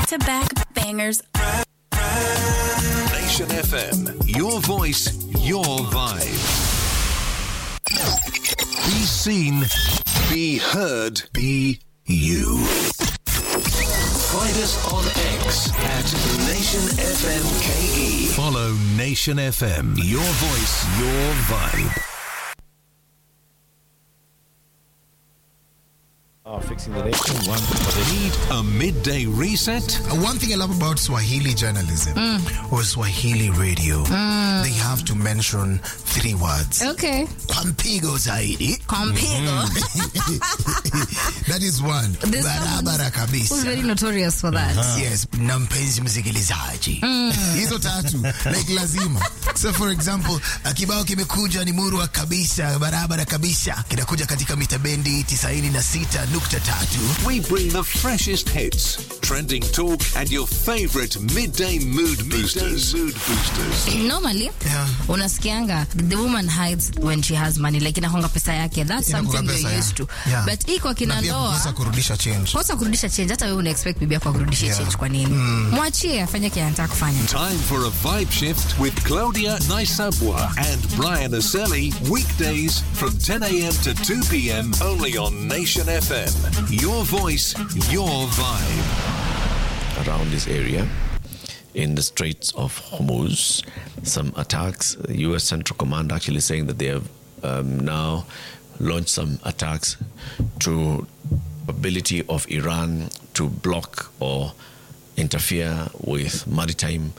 back-to-back bangers. Nation FM, your voice, your vibe. Be seen, be heard, be you. Find us on X at Nation FM KE. Follow Nation FM, your voice, your vibe. Fixing the nation. One for the Need a midday reset? One thing I love about Swahili journalism or Swahili radio, they have to mention 3 words. Okay. Kwampigo zaidi. Kwampigo. That is one. This Barabara kabisa. Who's very notorious for that. Yes, na mpenzi msikilizaji. Hizo tatu, like lazima. So for example, kibao kimekuja ni murwa kabisa, barabara kabisa. Kinakuja katika mitabendi 96.3. We bring the freshest hits, trending talk, and your favorite midday mood boosters. Normally, unasikianga the woman hides when she has money, like inahonga pesa yake. That's something you're used to. Yeah. But iko kina ndoa. Kosa kurudisha change. Kosa kurudisha change. Hata wewe una expect bibi yako kurudisha change kwa nini? Mwachie afanye kile anataka kufanya. Time for a vibe shift with Claudia Naisabwa and Brian Aseli. Weekdays from 10 a.m. to 2 p.m. only on Nation FM. Your voice, your vibe. around this area in the Straits of Hormuz. Some attacks. The U.S. Central Command actually saying that they have now launched some attacks to ability of Iran to block or interfere with maritime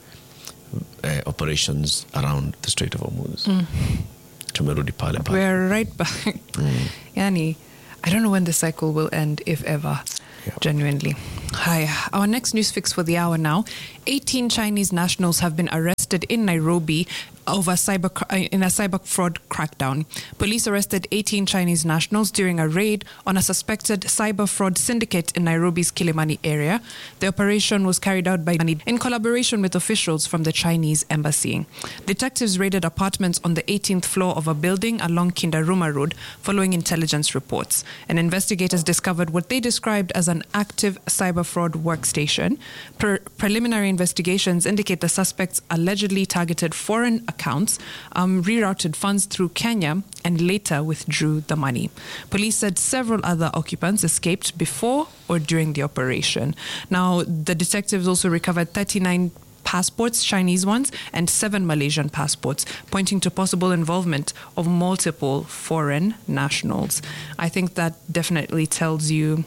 operations around the Strait of Hormuz. Tumerudi pale pale. We're right back. Yani, I don't know when the cycle will end, if ever. Yeah. Genuinely. Hi. Our next news fix for the hour now. 18 Chinese nationals have been arrested in Nairobi over in a cyber fraud crackdown. Police arrested 18 Chinese nationals during a raid on a suspected cyber fraud syndicate in Nairobi's Kilimani area. The operation was carried out by in collaboration with officials from the Chinese embassy. Detectives raided apartments on the 18th floor of a building along Kindaruma Road following intelligence reports. And investigators discovered what they described as an active cyber fraud workstation. Preliminary investigations indicate the suspects allegedly targeted foreign accounts, rerouted funds through Kenya, and later withdrew the money. Police said several other occupants escaped before or during the operation. Now, the detectives also recovered 39 passports, Chinese ones, and 7 Malaysian passports, pointing to possible involvement of multiple foreign nationals. I think that definitely tells you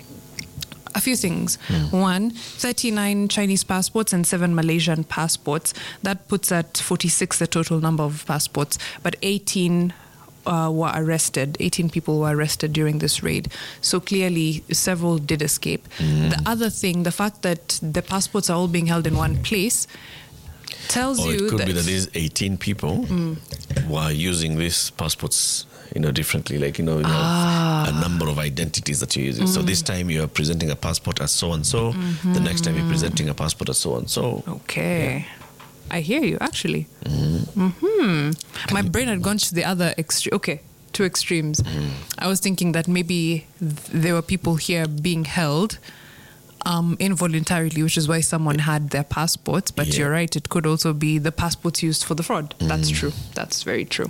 a few things. One, 39 Chinese passports and 7 Malaysian passports. That puts at 46 the total number of passports. But 18 were arrested. 18 people were arrested during this raid. So clearly, several did escape. The other thing, the fact that the passports are all being held in one place, tells you it could that be that these 18 people were using these passports differently, like, you have a number of identities that you're using. So this time you're presenting a passport as so-and-so. The next time you're presenting a passport as so-and-so. Okay. Yeah. I hear you, actually. My brain had gone to the other extreme. Okay, 2 extremes. I was thinking that maybe there were people here being held involuntarily, which is why someone had their passports. But you're right, it could also be the passports used for the fraud. That's true. That's very true.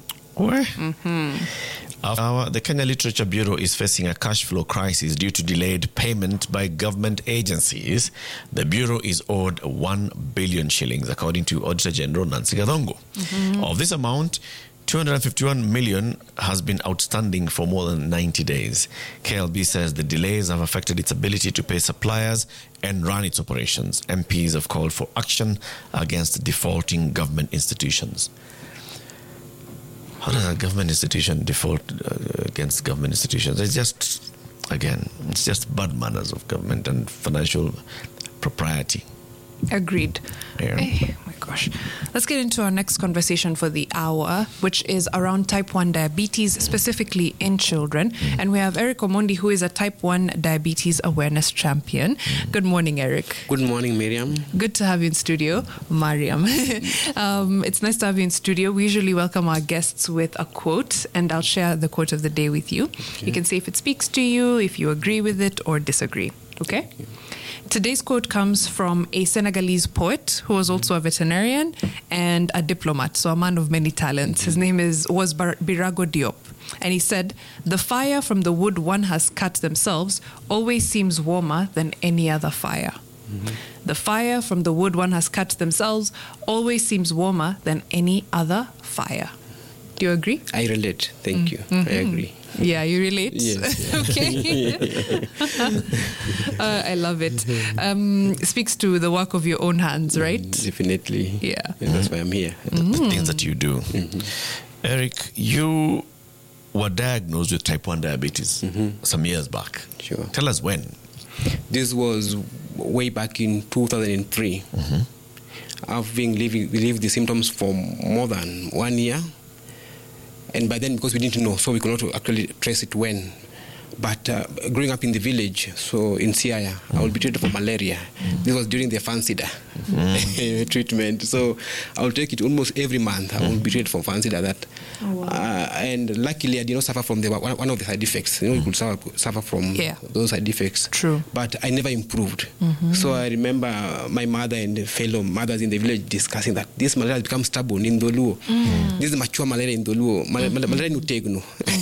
The Kenya Literature Bureau is facing a cash flow crisis due to delayed payment by government agencies. The Bureau is owed 1 billion shillings, according to Auditor General Nancy Gathongo. Of this amount, 251 million has been outstanding for more than 90 days. KLB says the delays have affected its ability to pay suppliers and run its operations. MPs have called for action against defaulting government institutions. How does a government institution default against government institutions? It's just bad manners of government and financial propriety. Agreed. Yeah. Oh my gosh. Let's get into our next conversation for the hour, which is around type 1 diabetes, specifically in children. And we have Eric Omondi, who is a type 1 diabetes awareness champion. Good morning, Eric. Good morning, Miriam. Good to have you in studio, Mariam. It's nice to have you in studio. We usually welcome our guests with a quote, and I'll share the quote of the day with you. Okay. You can say if it speaks to you, if you agree with it or disagree. Okay? Today's quote comes from a Senegalese poet who was also a veterinarian and a diplomat, so a man of many talents. His name was Birago Diop. And he said, "The fire from the wood one has cut themselves always seems warmer than any other fire." The fire from the wood one has cut themselves always seems warmer than any other fire. Do you agree? I relate. Thank you. I agree. Yeah, you relate? Yes. Okay. I love it. Speaks to the work of your own hands, right? Definitely. Yeah. That's why I'm here. The things that you do. Eric, you were diagnosed with type 1 diabetes some years back. Sure. Tell us when. This was way back in 2003. I've been living the symptoms for more than 1 year. And by then, because we didn't know, so we could not actually trace it when. But growing up in the village, so in Siaya, I would be treated for malaria. This was during the Fansida treatment. So I would take it almost every month. I would be treated for Fansida. That. Oh, wow. And luckily, I did not suffer from one of the side effects. You could suffer from those side effects. True. But I never improved. So I remember my mother and fellow mothers in the village discussing that this malaria has become stubborn in Doluo. This is mature malaria in Doluo. Malaria no tegno.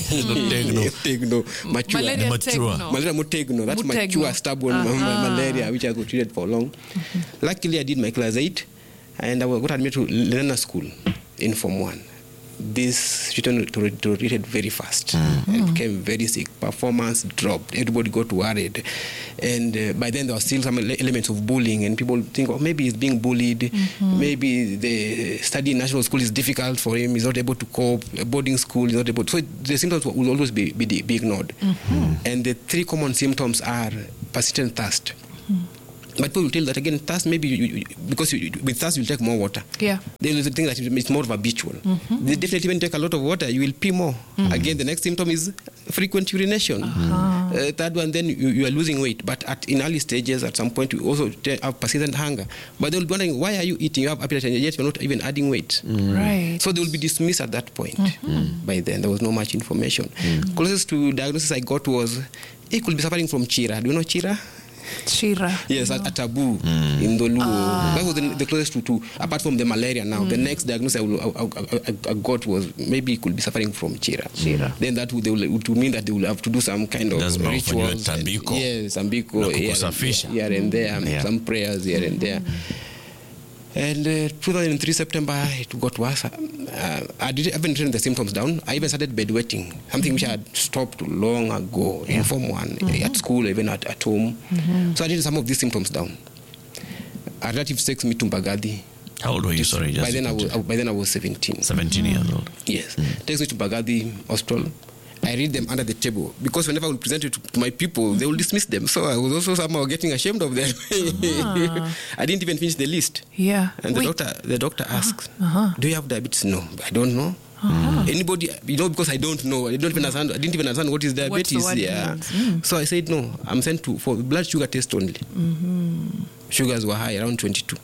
Mature. Malaria mutegno. That's mature, stubborn malaria, which I got treated for long. Luckily, I did my class 8, and I got admitted to Lenana School in Form 1. This deteriorated very fast. I became very sick. Performance dropped. Everybody got worried. And by then, there were still some elements of bullying, and people think, oh, maybe he's being bullied. Maybe the study in national school is difficult for him. He's not able to cope. Boarding school is not able to. So the symptoms will always be ignored. And the 3 common symptoms are persistent thirst. But people will tell that again, thirst maybe because with thirst you'll take more water. Yeah. There is a thing that it's more of habitual. They definitely when you take a lot of water, you will pee more. Again, the next symptom is frequent urination. Third one, then you are losing weight. But in early stages, at some point, you also have persistent hunger. But they will be wondering, why are you eating? You have appetite, and yet you're not even adding weight. Right. So they will be dismissed at that point. By then, there was not much information. Closest to diagnosis I got was, he could be suffering from Chira. Do you know Chira? Chira. Yes, a taboo in Doluo. That was the closest to, apart from the malaria now. The next diagnosis I got was maybe he could be suffering from Chira. Then that would mean that they will have to do some kind of rituals. Yes, Tambiko. Here and there, some prayers here and there. And 2003 September, it got worse. I haven't written the symptoms down. I even started bedwetting, something which I had stopped long ago in Form 1, at school, even at home. So I did some of these symptoms down. A relative takes me to Mbagathi. How old were you? Sorry, by then I was 17. 17 years old. Yes. Takes me to Mbagathi Hospital. I read them under the table because whenever I would present it to my people, they will dismiss them. So I was also somehow getting ashamed of them. I didn't even finish the list. Yeah. And the doctor asked, "Do you have diabetes?" No, I don't know. Anybody, because I don't know. I didn't even understand what is diabetes. So I said, no, I'm sent for blood sugar test only. Sugars were high, around 22.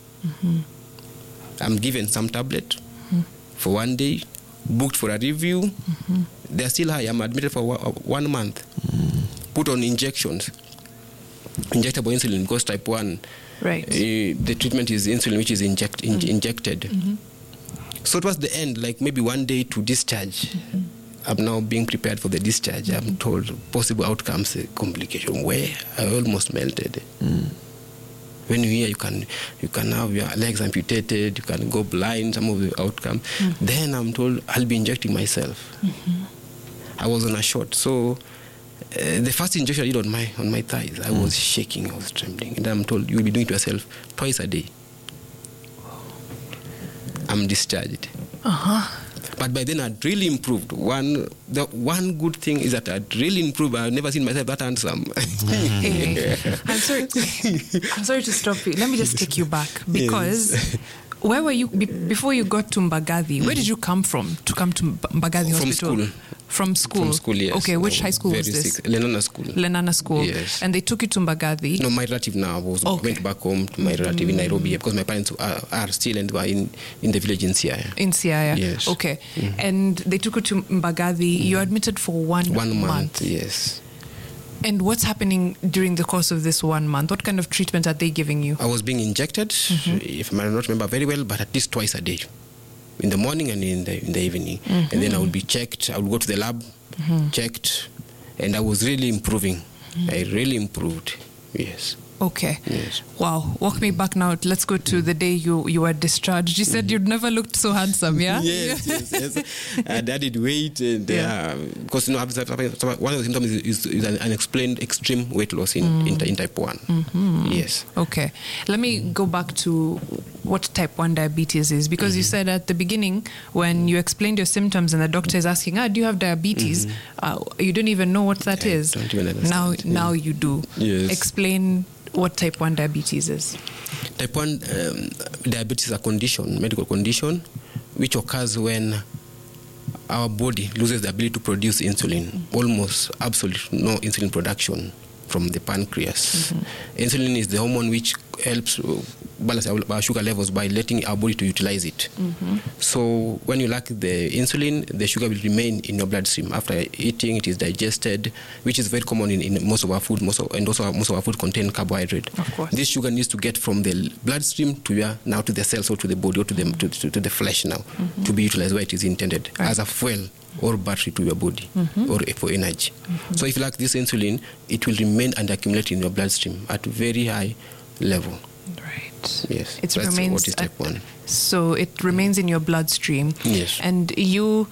I'm given some tablet for 1 day, booked for a review. They're still high. I'm admitted for 1 month. Put on injections. Injectable insulin because type 1. Right. The treatment is insulin, which is injected. So it was the end, like maybe 1 day to discharge. I'm now being prepared for the discharge. I'm told possible outcomes, complication, where I almost melted. When you hear you can have your legs amputated, you can go blind, some of the outcomes. Then I'm told I'll be injecting myself. I was on a shot. So the first injection I did on my thighs, I was shaking, I was trembling. And I'm told you'll be doing it yourself twice a day. I'm discharged. But by then I'd really improved. The one good thing is that I'd really improved. I've never seen myself that handsome. I'm sorry to stop you. Let me just take you back because where were you before you got to Mbagathi? Where did you come from to come to Mbagathi Hospital? From school, yes. Okay, which high school was this? Sick. Lenana School. Lenana School. Yes. And they took you to Mbagathi? No, my relative now went back home to my relative in Nairobi because my parents are still and were in the village in Siaya. In Siaya? Yes. Okay. And they took you to Mbagathi. You were admitted for one month. Yes. And what's happening during the course of this 1 month? What kind of treatment are they giving you? I was being injected, if I might not remember very well, but at least twice a day, in the morning and in the evening. And then I would be checked. I would go to the lab, checked, and I was really improving. I really improved. Yes. Okay. Yes. Wow. Walk me back now. Let's go to the day you were discharged. You said you'd never looked so handsome, yeah? yes. I added weight, and because one of the symptoms is an unexplained extreme weight loss in type 1. Yes. Okay. Let me go back to what type 1 diabetes is, because you said at the beginning when you explained your symptoms and the doctor is asking, do you have diabetes? You don't even know what that is. Don't even understand. Now you do. Yes. Explain what type 1 diabetes is. Type 1 diabetes is a medical condition, which occurs when our body loses the ability to produce insulin. Almost absolutely no insulin production from the pancreas. Insulin is the hormone which helps balance our sugar levels by letting our body to utilize it. So when you lack the insulin, the sugar will remain in your bloodstream. After eating, it is digested, which is very common in most of our food, most of our food contain carbohydrate. Of course. This sugar needs to get from the bloodstream to the cells or to the body or to the flesh now to be utilized where it is intended, as a fuel or battery to your body or for energy. So if you lack this insulin, it will remain and accumulate in your bloodstream at a very high level. Right. Yes. It That's remains what is type 1. So it remains in your bloodstream. Yes. And you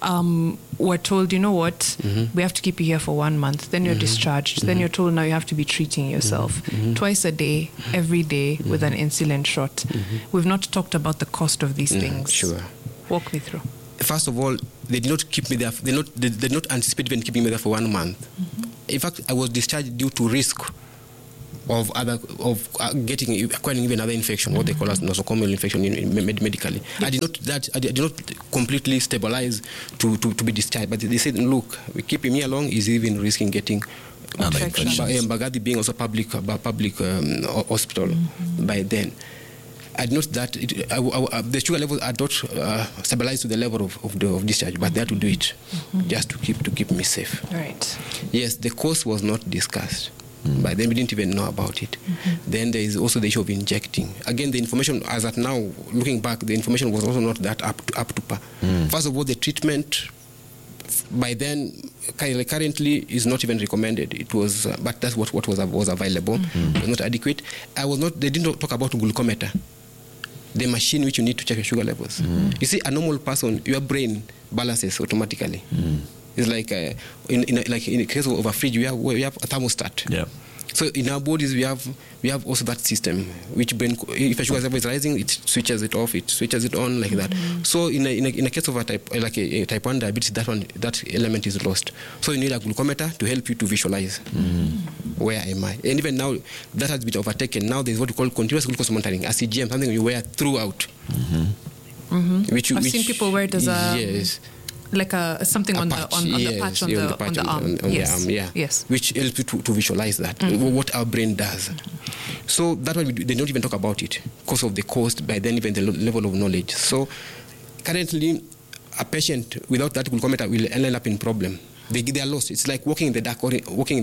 were told, you know what, we have to keep you here for 1 month. Then you're discharged. Then you're told now you have to be treating yourself twice a day, every day with an insulin shot. We've not talked about the cost of these things. Sure. Walk me through. First of all, they did not keep me there. They did not anticipate even keeping me there for 1 month. In fact, I was discharged due to risk of acquiring even other infection, what they call as nosocomial infection medically. I did not completely stabilize to be discharged, but they said, look, we keep him here long, he's even risking getting Mbagathi being also public hospital by then. I noticed that the sugar levels are not stabilized to the level of discharge, but they had to do it just to keep me safe. Right. Yes, the cost was not discussed. But then we didn't even know about it. Then there is also the issue of injecting. Again, the information, as at now, looking back, the information was also not that up to par. First of all, the treatment by then currently is not even recommended. It was, but that's what was available. It was not adequate. They didn't talk about glucometer, the machine which you need to check your sugar levels. You see, a normal person, your brain balances automatically. It's like in the case of a fridge, we have a thermostat. Yeah. So in our bodies, we have also that system, which if a sugar level is rising, it switches it off, it switches it on, like that. So in a case of a type 1 diabetes, that element is lost. So you need a glucometer to help you to visualize where am I. And even now, that has been overtaken. Now there's what we call continuous glucose monitoring, a CGM, something you wear throughout. I've seen people wear it as like something on the patch on the arm. Yes. Which helps you to visualize that, what our brain does. So that one, they don't even talk about it because of the cost, by then even the level of knowledge. So currently, a patient without that glucometer will end up in problem. They are lost. It's like walking in the dark, or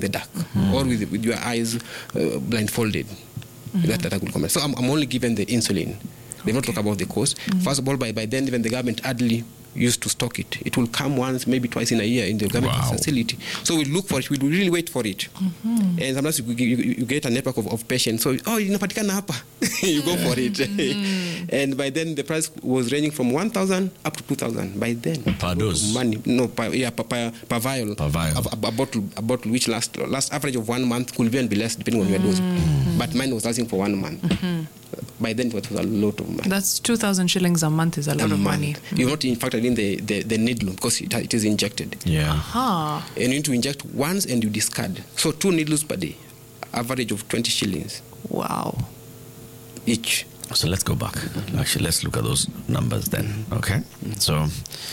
with your eyes blindfolded. Without that glucometer. So I'm only given the insulin. They don't talk about the cost. First of all, by then even the government hardly used to stock it. It will come once, maybe twice in a year in the government facility. So we look for it. We really wait for it. And sometimes you get a network of patients. So, inapatikana hapa. You go for it. And by then the price was ranging from 1,000 up to 2,000. By then, per dose. Money, no, per vial. Per vial. A bottle which last average of 1 month could even be less depending on your dose. But mine was lasting for 1 month. By then it was a lot of money. That's 2,000 shillings a month is a lot of money. You're not factored in the needle because it is injected. Yeah. And you need to inject once and you discard. So 2 needles per day, average of 20 shillings. Wow. Each. So let's go back. Actually, let's look at those numbers then. Okay. So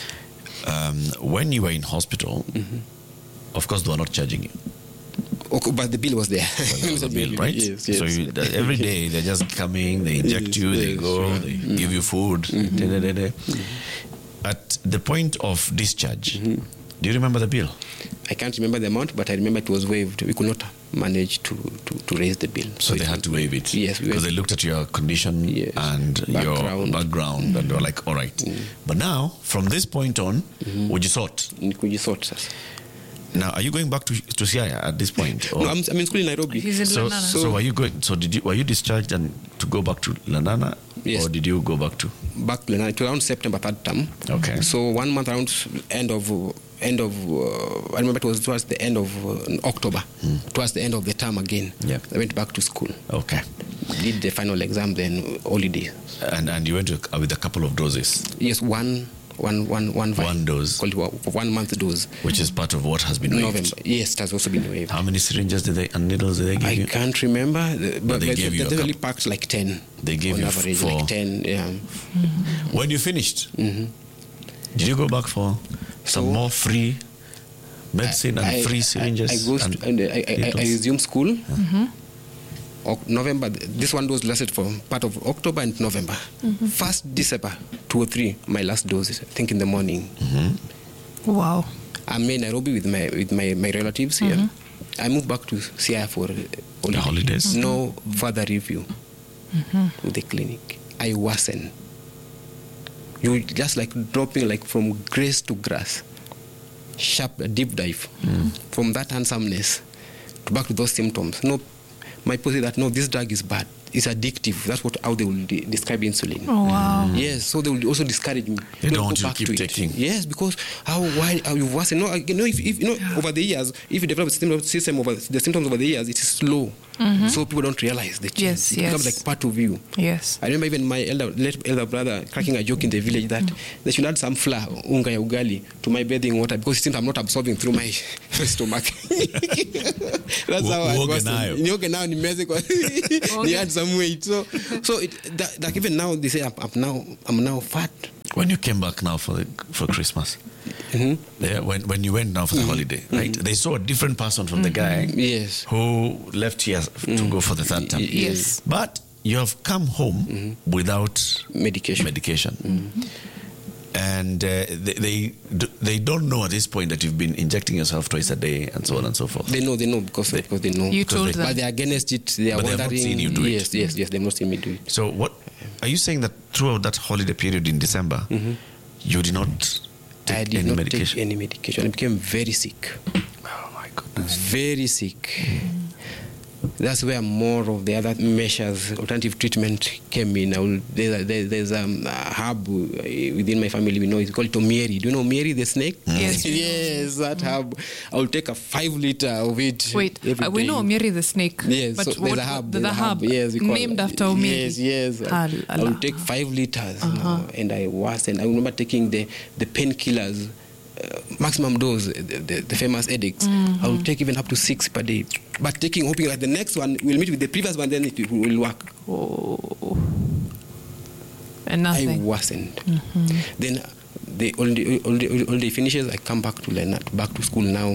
when you were in hospital, of course they were not charging you. Okay, but the bill was there. There was a bill, right? Yes. So every day they're just coming, they inject you, they go, they give you food. At the point of discharge, Do you remember the bill? I can't remember the amount, but I remember it was waived. We could not manage to raise the bill. So they had to waive it? Yes. Because they looked at your condition and your background and they were like, all right. But now, from this point on, Kujisot. Kujisot. Now, are you going back to Siaya at this point? Or? No, I'm in school in Nairobi. He's in Lanana. So are you going? So were you discharged and to go back to Lanana? Yes. Or did you go back to Lanana? It was around September, third term. Okay. So 1 month around end of I remember it was towards the end of October, towards the end of the term again. Yeah. I went back to school. Okay. Did the final exam, then holiday. And you went with a couple of doses. Yes, one dose. Called 1 month dose. Which is part of what has been waived. November. Yes, it has also been waived. How many syringes and needles did they give you? I can't remember. But they gave you they only packed like 10. They gave on you average, 4. like 10, yeah. When you finished, did you go back for some more free medicine and free syringes? I resumed school. November. This one dose lasted for part of October and November. 1st December 2003, my last dose, I think in the morning. Wow. I'm in Nairobi with my relatives here. I moved back to Siaya for holidays. No further review with the clinic. I worsened. You just like dropping like from grace to grass. Sharp, deep dive. From that handsomeness to back to those symptoms. No, my policy that no, this drug is bad. It's addictive. That's how they will describe insulin. Oh wow. Yes, so they will also discourage me. They don't want you to keep taking. Yes, because why are you worse? No, if over the years, if you develop a system over the symptoms over the years, it is slow. So people don't realize the change. Yes, it becomes like part of you. Yes. I remember even my late elder brother cracking a joke in the village that they should add some flour, unga ya ugali, to my bathing water because it seems I'm not absorbing through my stomach. That's how I was. Now they add some weight. So that even now they say I'm now fat. When you came back now for Christmas, when you went now for the holiday, right? They saw a different person from the guy who left here to go for the third time. Yes. But you have come home without medication. And they don't know at this point that you've been injecting yourself twice a day and so on and so forth. They know because they know. You told them. But they are against it. They are wondering. They have not seen you do it. Yes. They've not seen me do it. So what are you saying that throughout that holiday period in December, you did not take any medication? Take any medication. I became very sick. Oh my goodness. Very sick. That's where more of the other measures, alternative treatment came in. There's a herb within my family, we know it's called Tomieri. Do you know Mieri, the snake? Yes. Yes, that herb. I will take a 5 liter of it. Wait, we know Mieri the snake. Yes, but so there's a herb. The herb, yes, named after Mieri. Yes. I will take 5 liters and I was, and I remember taking the painkillers, maximum dose, the famous addicts. I will take even up to 6 per day. But hoping that the next one will meet with the previous one, then it will work. Oh. And nothing. I wasn't. Then the holiday finishes, I come back to school now.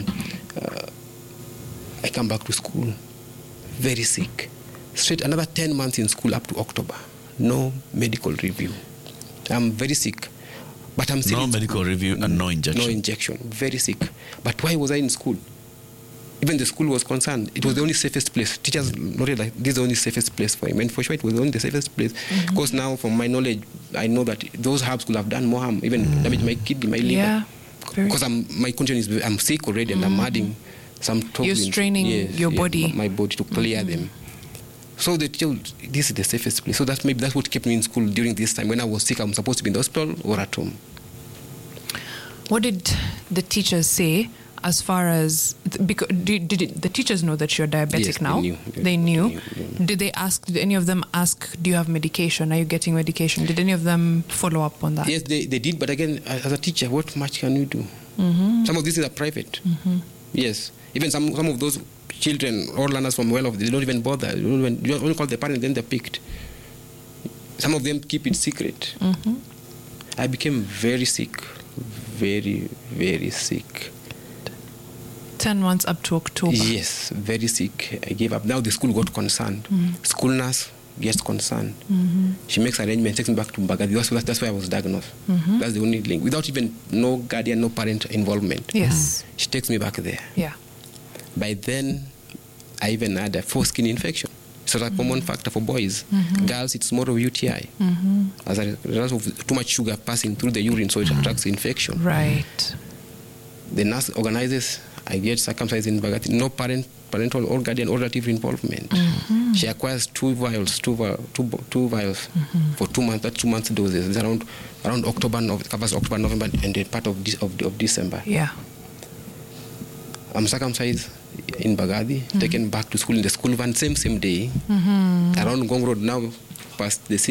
I come back to school very sick. Straight another 10 months in school up to October. No medical review. I'm very sick. But I'm still no medical review and no injection. No injection. Very sick. But why was I in school? Even the school was concerned. It was the only safest place. Teachers noted like this is the only safest place for him. And for sure it was only the safest place. Because now from my knowledge, I know that those herbs could have done more harm, even damage my kidney, my liver. Yeah. Because my condition is I'm sick already and I'm adding some toxins. You're straining your body. My body to clear them. So they told this is the safest place. So that's what kept me in school during this time. When I was sick, I'm supposed to be in the hospital or at home. What did the teachers say as far as because did the teachers know that you're diabetic? Yes, now? They knew. They knew. Did any of them ask, do you have medication? Are you getting medication? Did any of them follow up on that? Yes, they did. But again, as a teacher, what much can you do? Some of these are private. Yes. Even some of those children or learners from well-off, they don't even bother. You only call the parents, then they're picked. Some of them keep it secret. I became very sick. Very, very sick. 10 months up to October. Yes, very sick. I gave up. Now the school got concerned. School nurse gets concerned, she makes arrangements, takes me back to Mbagathi. That's where I was diagnosed. That's the only link. Without even no guardian, no parent involvement. Yes. She takes me back there. Yeah. By then, I even had a foreskin infection. It's a common factor for boys. Girls, it's more of UTI. As a result of too much sugar passing through the urine, so it attracts infection. Right. The nurse organizes, I get circumcised in Mbagathi. No parental or guardian or relative involvement. She acquires two vials for 2 months. That's 2 months doses. It's around October, covers October, November, and the part of December. Yeah. I'm circumcised in Mbagathi, taken back to school in the school van, same day, around Ngong Road now, past the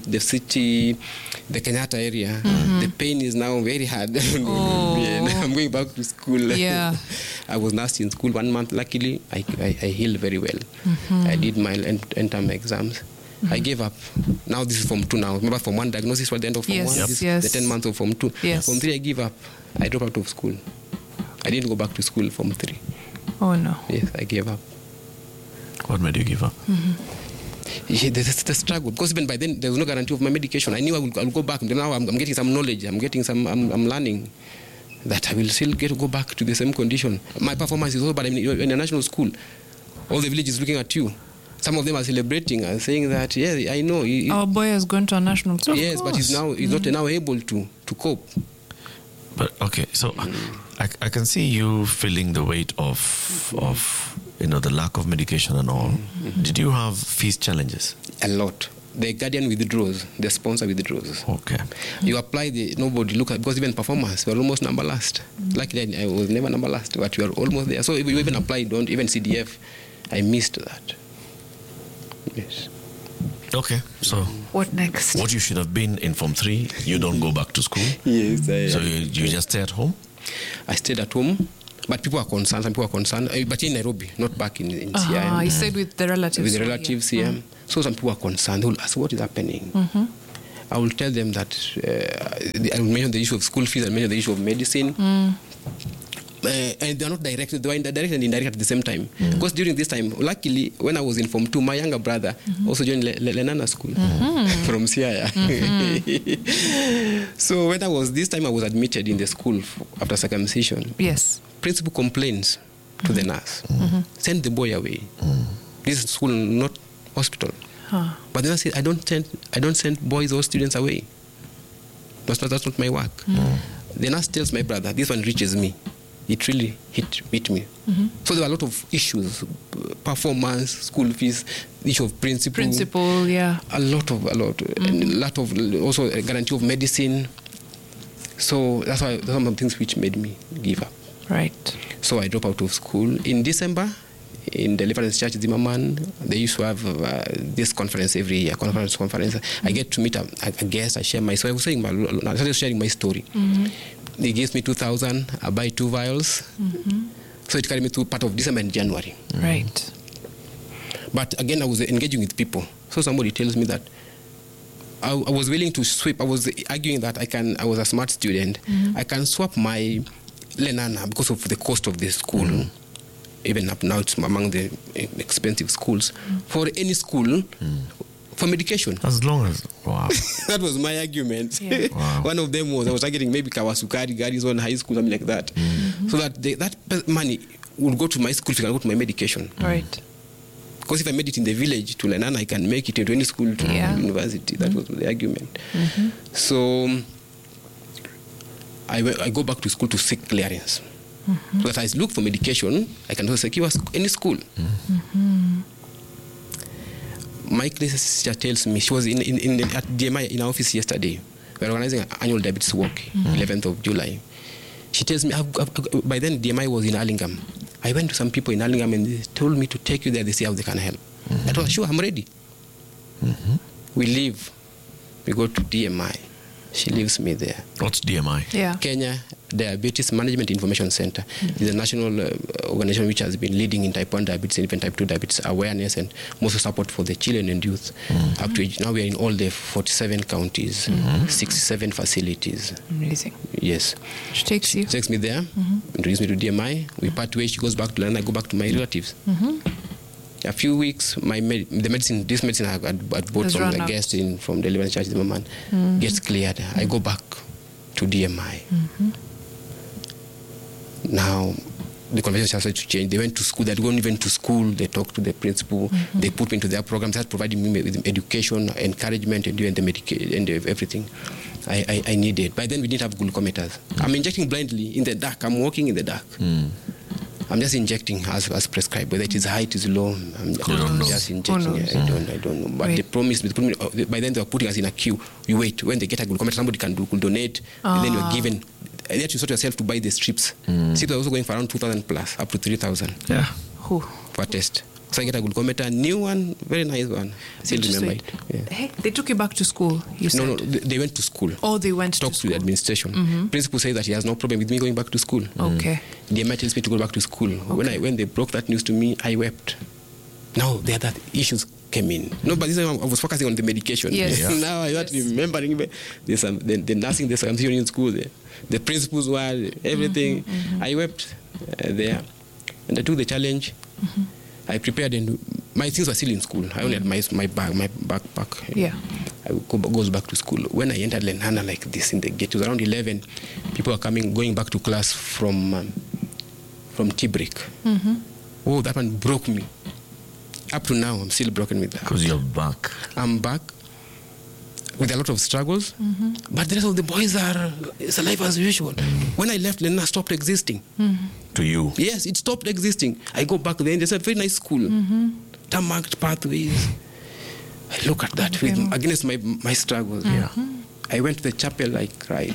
Kenyatta area. The pain is now very hard. I'm going back to school. Yeah. I was nursed in school 1 month. Luckily, I healed very well. I did my end-term exams. I gave up. Now this is Form 2 now. Remember Form 1 diagnosis was the end of Form 1? This is the 10 months of Form 2. Yes. Form 3 I give up. I dropped out of school. I didn't go back to school Form 3. Oh no. Yes, I gave up. What made you give up? Yeah, the struggle, because even by then there was no guarantee of my medication. I knew I'll go back. Now I'm getting some knowledge. I'm learning that I will still get to go back to the same condition. My performance is also bad. I mean, in a national school, all the village is looking at you. Some of them are celebrating and saying that, yeah, I know. Our boy has gone to a national school. Yes, but he's not now able to cope. But okay, so I can see you feeling the weight of the lack of medication and all. Did you have fees challenges? A lot. The guardian withdraws, the sponsor withdraws. Okay. You apply nobody look at, because even performance, we are almost number last. Luckily, I was never number last, but we are almost there. So if you even apply, even CDF, I missed that. Yes. Okay, so what next? What you should have been in Form 3, you don't go back to school? Yes. So you just stay at home? I stayed at home, but people are concerned. Some people are concerned, but in Nairobi, not back in CIM. You stayed with the relatives? With the relatives, yeah. So some people are concerned. They will ask, what is happening? I will tell them that I will mention the issue of school fees, I will mention the issue of medicine. And they are not directed, they are direct and indirect at the same time. Because during this time, luckily, when I was in Form 2, my younger brother also joined Lenana School from Siaya. So when this time I was admitted in the school after circumcision. Yes. Principal complains to the nurse, send the boy away. This is school, not hospital. But the nurse said, I don't send boys or students away. That's not my work. The nurse tells my brother, this one reaches me. It really hit me. So there were a lot of issues, performance, school fees, issue of principle, yeah, a lot of also a guarantee of medicine. So that's some of the things which made me give up. Right. So I dropped out of school in December. In the Deliverance Church Zimmerman, they used to have this conference every year. Conference. I get to meet a guest. I share I started sharing my story. They gave me 2,000. I buy 2 vials. So it carried me through part of December and January. Right. But again, I was engaging with people. So somebody tells me that I was willing to swap. I was arguing that I was a smart student. I can swap my Lenana because of the cost of the school. Even up now, it's among the expensive schools. For any school, for medication. As long as, wow. That was my argument. Yeah. Wow. One of them was I was targeting maybe Kawasukari, Garrison High School, something like that. So that that money would go to my school if I can go to my medication. Right. Because if I made it in the village to Lenana, I can make it into any school to university. That was the argument. So I go back to school to seek clearance. So that I look for medication, I can also secure any school. My class teacher tells me, she was at DMI in our office yesterday. We were organizing an annual diabetes walk, 11th of July. She tells me, by then DMI was in Allingham. I went to some people in Allingham and they told me to take you there. They see how they can help. I told her, sure, I'm ready. We leave. We go to DMI. She leaves me there. What's DMI? Yeah. Kenya Diabetes Management Information Center is a national organization which has been leading in type 1 diabetes and even type 2 diabetes awareness and most support for the children and youth. Up to now we are in all the 47 counties, 67 facilities. Amazing. Yes. She takes you. She takes me there, introduces me to DMI. We part ways. She goes back to London. I go back to my relatives. A few weeks, this medicine I had bought from the guest from the Lebanon Church, the Maman, gets cleared. I go back to DMI. Now, the conversation started to change. They went to school. They had gone even to school. They talked to the principal. They put me into their programs. They had provided me with education, encouragement, and even the medication and everything I needed. By then, we didn't have glucometers. I'm injecting blindly in the dark. I'm walking in the dark. I'm just injecting as prescribed. Whether it is high, it is low, I'm just injecting. I don't know. But they promised me, by then they were putting us in a queue. You wait. When they get a glucometer, somebody can donate, and then you're given. And yet you sort yourself to buy the strips. Strips are also going for around 2,000 plus, up to 3,000 for a test. So I get a glucometer, new one, very nice one. Still remember it. Yeah. Hey, they took you back to school, you said? No, they went to school. Oh, they went to school. Talked to the administration. Principal says that he has no problem with me going back to school. Okay. The MI tells me to go back to school. Okay. When they broke that news to me, I wept. Now the other issues came in. No, but this time I was focusing on the medication. Yes. Now I start remembering the nursing, the theory in school, the principal's word, everything. I wept there. And I took the challenge. I prepared, and my things were still in school. I only had my backpack. Yeah. I goes back to school. When I entered Lenhana like this in the gate, it was around 11. People were going back to class from Tibrick. Oh, that one broke me. Up to now, I'm still broken with that. Because you're back. I'm back with a lot of struggles, but the rest of the boys it's life as usual. When I left, Lenhana stopped existing. To you? Yes, it stopped existing. I go back there, and there's a very nice school. Tarmacked pathways. I look at that against my struggles. Yeah. I went to the chapel, I cried.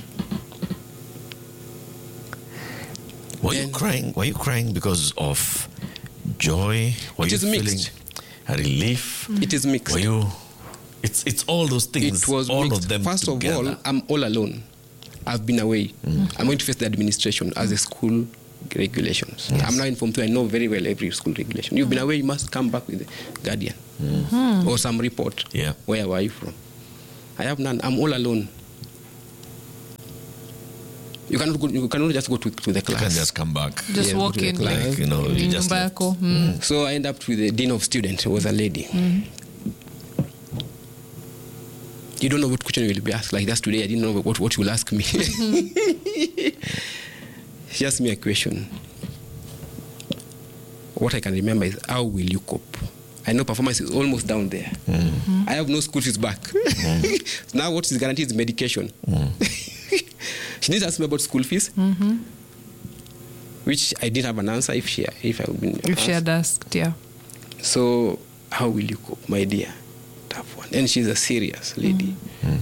Were you crying because of joy? Were you feeling mixed. A relief? It is mixed. Were you? It's all those things. It was all mixed. of them First together. of all, I'm all alone. I've been away. I'm going to face the administration as a school regulations. Yes. I'm now in Form 2. I know very well every school regulation. You've been away, you must come back with the guardian or some report. Yeah. Where were you from? I have none. I'm all alone. You cannot just go to the class. You can just come back. Just walk in. Like, you just left. So I end up with the dean of students, who was a lady. You don't know what question you will be asked. Like that's today, I didn't know what you will ask me. She asked me a question. What I can remember is, how will you cope? I know performance is almost down there. I have no school fees back. Now what is guaranteed is medication. She didn't ask me about school fees, which I didn't have an answer if she had asked, yeah. So how will you cope, my dear? Tough one. And she's a serious lady.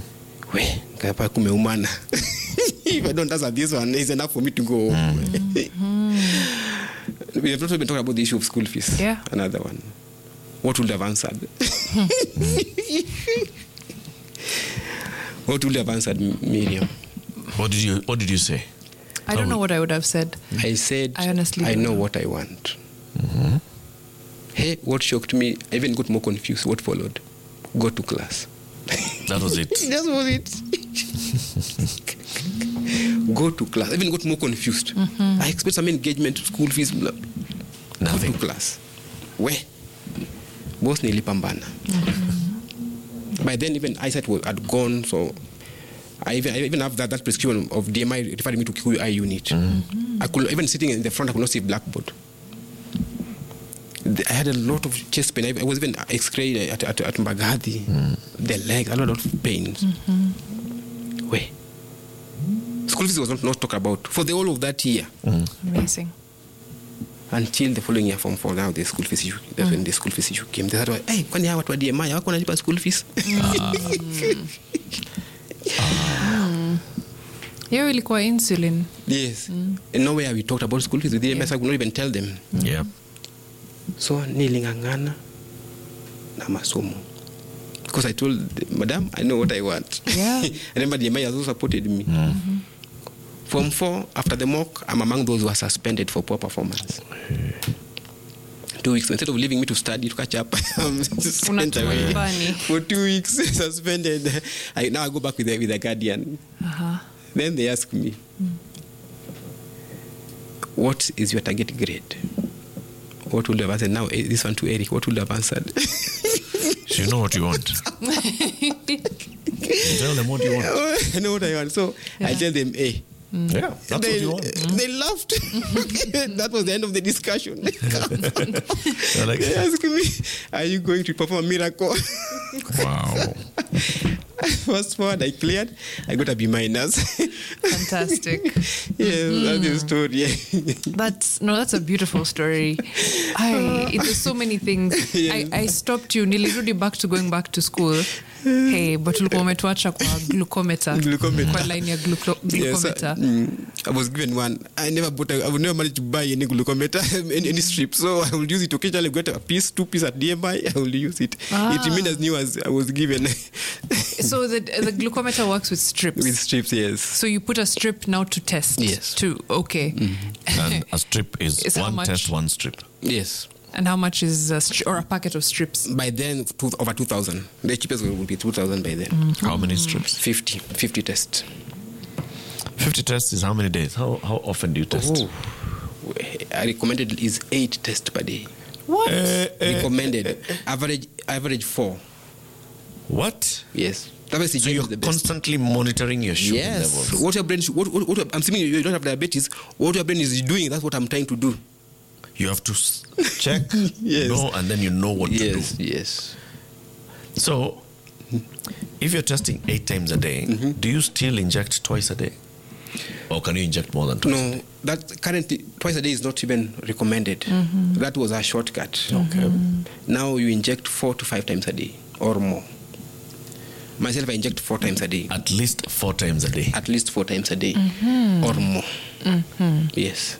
If I don't answer this one, it's enough for me to go home. We have not been talking about the issue of school fees. Yeah. Another one. What would have answered? What would have answered, Miriam? What did you say? I don't know what I would have said. I said, I know what I want. Hey, what shocked me, I even got more confused. What followed? Go to class. That was it. That was it. Go to class. I even got more confused. I expect some engagement, school fees. Nothing. Go to class. Where? Both nilipambana. By then, even eyesight had gone, so I even have that prescription of DMI referring me to Kikuyu Eye Unit. I could, even sitting in the front, I could not see blackboard. I had a lot of chest pain. I was even X-rayed at Mbagathi. The leg, a lot of pains. Where? School fees was not talked about for the whole of that year. Amazing. Until the following year, Form 4, now the school fees issue. That's when the school fees issue came. They thought, hey, kwani hawa watu wa DMI hawako wanalipa school fees? Hiyo ilikuwa insulin. Yes. And nowhere we talked about school fees with DMI, so I could not even tell them. Yeah. So nilingangana na masomo. Because I told Madam, I know what I want. Yeah. I remember DMI has also supported me. Form 4, after the mock, I'm among those who are suspended for poor performance. 2 weeks. Instead of leaving me to study, to catch up, I'm sent away. For 2 weeks, suspended. Now I go back with a guardian. Then they ask me, what is your target grade? what would you have answered? Now, this one to Eric, what would you have answered? So you know what you want. You tell them what you want. I know what I want. So I tell them A. Yeah, that's what you want. They laughed. That was the end of the discussion. They're like, They asked me, are you going to perform a miracle? wow. Fast forward, I cleared. I got a B minus. Fantastic. That's the story. That's a beautiful story. There's so many things. Yes. I stopped you. Nilirudi back to going back to school. Hey, but ulikuwa umetuacha kwa glucometer. Kwa line ya glucometer. I was given one. I would never manage to buy any glucometer, any strip. So I will use it occasionally. Get a piece, 2 pieces at DMI. I will use it. It remained as new as I was given. So the glucometer works with strips. With strips, yes. So you put a strip now to test. Yes. Okay. And a strip is how one much? test, one strip. Yes. And how much is or a packet of strips? By then, over 2,000. The cheapest will be 2,000 by then. How many strips? 50 tests. 50 tests is how many days? How often do you test? I recommended is 8 tests per day. What? Recommended. Average 4. What? Yes. So you're constantly monitoring your sugar levels. What your brain, what I'm assuming you don't have diabetes. What your brain is doing, that's what I'm trying to do. You have to check, Yes. know, and then you know what to do. Yes. So, if you're testing 8 times a day, do you still inject twice a day? Or can you inject more than twice a day? No, that currently twice a day is not even recommended. That was a shortcut. Okay. Now you inject 4 to 5 times a day or more. Myself, I inject 4 times a day. At least 4 times a day. At least 4 times a day or more. Yes.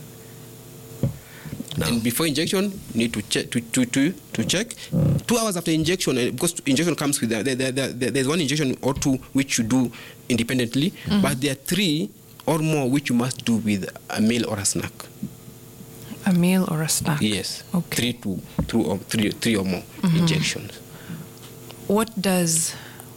Now, And before injection, you need to check. To check 2 hours after injection, because injection comes with there's one injection or 2 which you do independently, but there are 3 or more which you must do with a meal or a snack. A meal or a snack? Yes. Okay. 3 or more injections. What does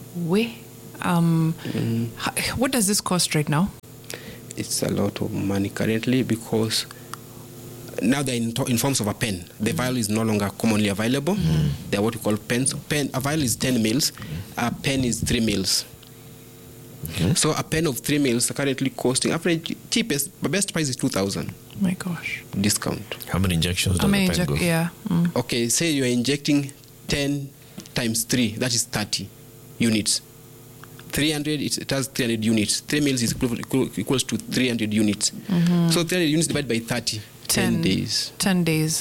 what does this cost right now? It's a lot of money currently because now they're in forms of a pen. The vial is no longer commonly available. They're what we call pens. A vial is 10 mils. A pen is 3 mils. So a pen of 3 mils are currently costing average cheapest, but best price is 2,000. My gosh. Discount. how many injections does the pen go? Yeah. Okay, say you're injecting 10 times 3, that is 30 units. 300, it has 300 units. 3 mils is equals to 300 units. So 300 units divided by 30. 10 days. 10 days.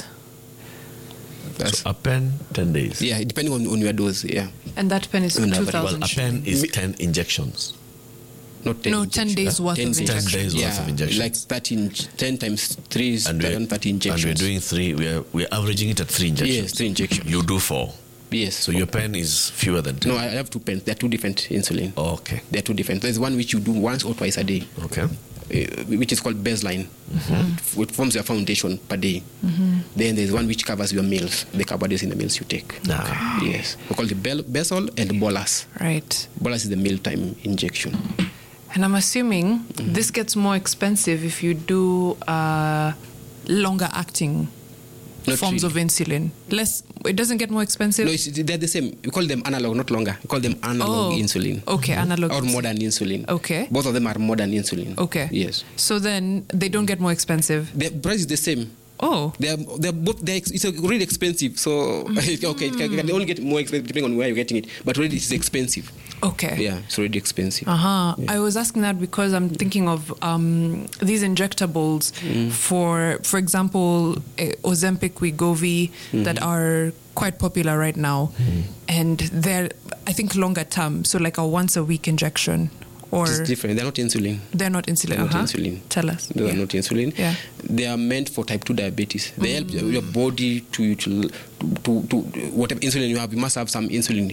So a pen, 10 days. Yeah, depending on your dose, yeah. And that pen is No, no, 2,000. Well, a pen is 10 injections. Not 10 No, 10 days worth of 10 injections. 10 days worth of injections. Like 10 times 3 is And we're 30 injections. And we're doing 3, we're averaging it at 3 injections. Yes, 3 injections. You do 4. Yes. So your pen is fewer than 10. No, I have 2 pens. They're 2 different insulin. Oh, okay. They're 2 different. There's one which you do once or twice a day, Okay. which is called baseline, which forms your foundation per day. Then there's one which covers your meals, the carbohydrates in the meals you take. Yes. We call it basal and bolus. Right. Bolus is the mealtime injection. And I'm assuming this gets more expensive if you do longer acting Not forms really. of insulin. It doesn't get more expensive? No, they're the same. We call them analog, not longer. We call them analog insulin. Okay, analog. Or insulin. modern insulin. Okay. Both of them are modern insulin. Okay. Yes. So then they don't get more expensive. The price is the same. Oh. They're both. It's really expensive. So okay, it can only get more expensive depending on where you're getting it. But already it's expensive. Okay. Yeah, it's already expensive. Yeah. I was asking that because I'm thinking of these injectables for example, Ozempic, Wegovy, that are quite popular right now, and they're, I think, longer term. So like a once a week injection. Or it's different. They're not insulin. They're not insulin. They're not insulin. Tell us. They are not insulin. Yeah. They are meant for type 2 diabetes. They help your body to whatever insulin you have. You must have some insulin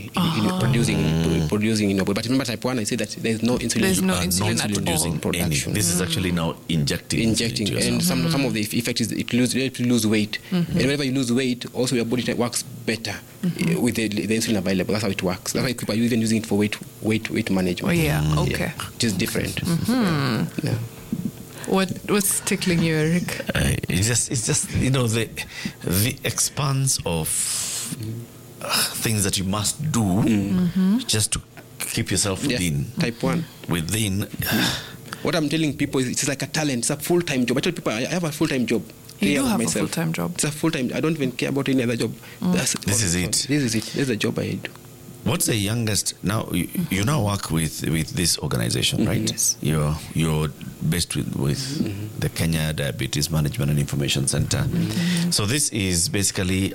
in producing in your body. But remember, type 1, I say that there's no insulin. There's no And insulin not at producing all. production. This is actually now injecting into yourself. And some of the effect is it helps you lose weight. And whenever you lose weight, also your body works better with the insulin available. That's how it works. That's why people are even using it for weight management. Oh, yeah. Okay. It is different. Yeah. What's tickling you, Eric? It's just the expanse of things that you must do just to keep yourself within. Type 1. Within. What I'm telling people is it's like a talent. It's a full-time job. I tell people I have a full-time job. You do have a full-time job. It's a full-time. I don't even care about any other job. This is it. This is the job I do. What's the youngest now? You now work with this organization, right? Yes. You're based with the Kenya Diabetes Management and Information Center. So this is basically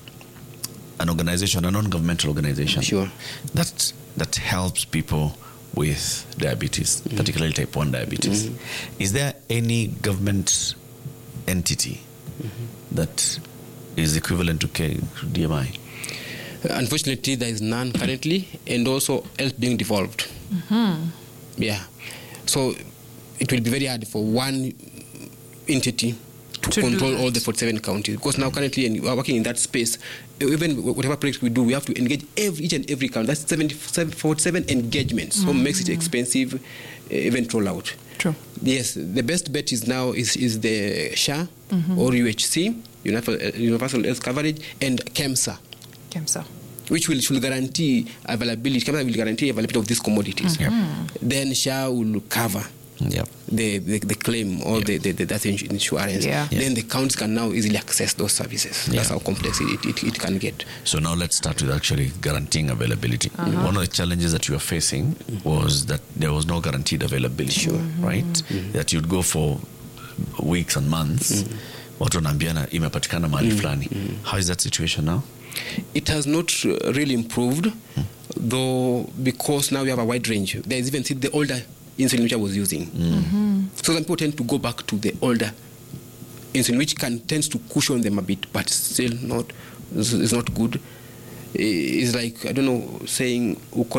an organization, a non-governmental organization. Sure. That helps people with diabetes, particularly type 1 diabetes. Is there any government entity that is equivalent to DMI? Unfortunately, there is none currently, and also else being devolved. Yeah. So it will be very hard for one entity to control all the 47 counties, because now currently, and we are working in that space, even whatever project we do, we have to engage each and every county. That's 47 engagements, so makes it expensive event rollout. True. Yes, the best bet is now is the SHA or UHC, Universal Health Coverage, and KEMSA. Which should guarantee availability. KEMSA will guarantee availability of these commodities. Then SHA will cover the claim or the death insurance. Then the counties can now easily access those services. That's how complex it can get. So now let's start with actually guaranteeing availability. One of the challenges that you were facing was that there was no guaranteed availability, right? That you'd go for weeks and months. Watu wanaambiana imepatikana mahali fulani. How is that situation now? It has not really improved, though, because now we have a wide range. There is even the older insulin which I was using. So some people tend to go back to the older insulin, which tends to cushion them a bit, but still it's not good. It's like, I don't know, saying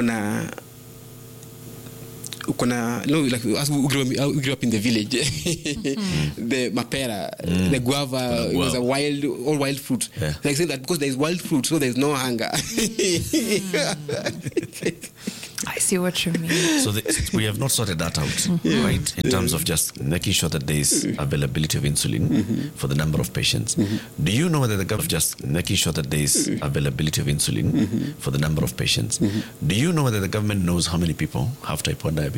like as we grew up in the village, the mapera, the guava, it was all wild fruit. Like saying that because there is wild fruit, so there is no hunger. I see what you mean. So we have not sorted that out, right? In terms of just making sure that there is availability of insulin for the number of patients. Do you know whether the government just making sure that there is availability of insulin for the number of patients? Do you know whether the government knows how many people have type 1 diabetes?